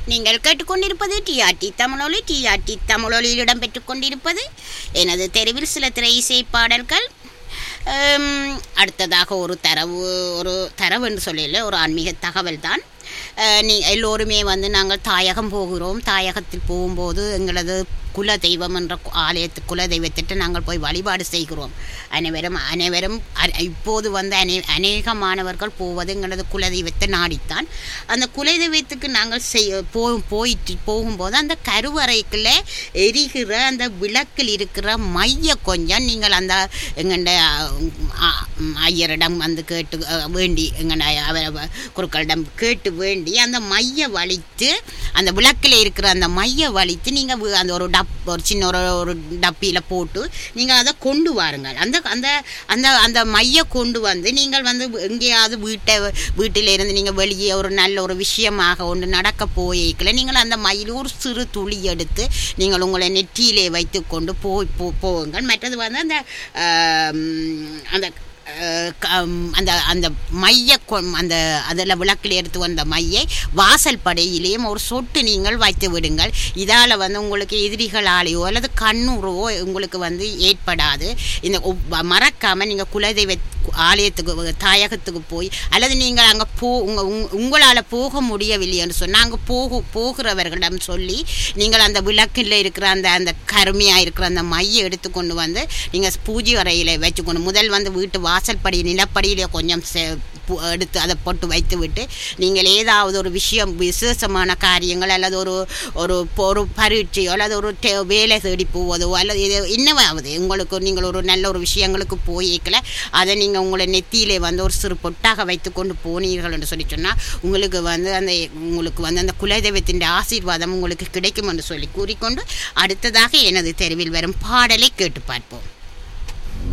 நீங்கள் கேட்டுக்கொண்டிருப்பது டிஆர்டி தமிழொலி. டிஆர்டி தமிழொலியில் இடம்பெற்றுக் கொண்டிருப்பது எனது தெருவில் சில திரை இசை பாடல்கள். அடுத்ததாக ஒரு தரவு என்று சொல்லல, ஒரு ஆன்மீக தகவல் தான். எல்லோருமே நாங்கள் தாயகம் போகிறோம். தாயகத்தில் போகும்போது எங்களது குல தெய்வம் என்ற குல தெய்வத்திட்டு நாங்கள் போய் வழிபாடு செய்கிறோம். அனைவரும் இப்போது அநேக மாணவர்கள் போவது எங்களது குலதெய்வத்தை நாடித்தான். அந்த குலதெய்வத்துக்கு நாங்கள் போகும்போது அந்த கருவறைக்குள்ளே எரிகிற அந்த விளக்கில் இருக்கிற மைய கொஞ்சம் நீங்கள் அந்த எங்கண்ட ஐயரிடம் கேட்டு வேண்டி எங்கண்ட குருக்களிடம் கேட்டு வேண்டி அந்த மைய வலித்து, அந்த விளக்கில் இருக்கிற அந்த மைய வலித்து நீங்கள் அந்த ஒரு சின்ன ஒரு டப்பியில் போட்டு நீங்கள் அதை கொண்டு வாருங்கள். அந்த அந்த அந்த அந்த மைய கொண்டு நீங்கள் எங்கேயாவது வீட்டில் இருந்து நீங்கள் வெளியே ஒரு நல்ல ஒரு விஷயமாக ஒன்று நடக்க போய்க்கல நீங்கள் அந்த மயில் ஒரு சிறு துளி எடுத்து நீங்கள் உங்களை நெற்றியிலே வைத்து கொண்டு போகுங்கள். மற்றது அந்த அந்த அந்த அந்த மைய அந்த அதில் விளக்கில் எடுத்து வந்த மையை வாசல் படையிலேயும் ஒரு சொட்டு நீங்கள் வைத்து விடுங்கள். இதால் உங்களுக்கு எதிரிகளாலேயோ அல்லது கண்ணுறவோ உங்களுக்கு ஏற்படாது. இந்த மறக்காமல் நீங்கள் குலதெய்வ ஆலயத்துக்கு தாயகத்துக்கு போய், அல்லது நீங்கள் அங்கே உங்களால் போக முடியவில்லை என்று சொன்னால் அங்கே போகிறவர்களிடம் சொல்லி நீங்கள் அந்த விளக்கில் இருக்கிற அந்த அந்த கருமையாக இருக்கிற அந்த மையை எடுத்துக்கொண்டு நீங்கள் பூஜை அறையில் வச்சுக்கொண்டு முதல் வீட்டு வாசல்படி நிலப்படியிலே கொஞ்சம் எடுத்து அதை போட்டு வைத்து விட்டு நீங்கள் ஏதாவது ஒரு விசேஷமான காரியங்கள் அல்லது ஒரு பரீட்சையோ அல்லது ஒரு வேலை தேடி போவதோ அல்லது என்னவாவது நீங்கள் ஒரு நல்ல ஒரு விஷயங்களுக்கு போய்க்கல அதை நீங்கள் உங்களை நெத்தியிலே ஒரு சிறு பொட்டாக வைத்து கொண்டு போனீர்கள் என்று சொன்னால் உங்களுக்கு அந்த குலதெய்வத்தின் ஆசீர்வாதம் உங்களுக்கு கிடைக்கும் என்று சொல்லி கூறிக்கொண்டு அடுத்ததாக எனது தெருவில் வரும் பாடலை கேட்டு பார்ப்போம்.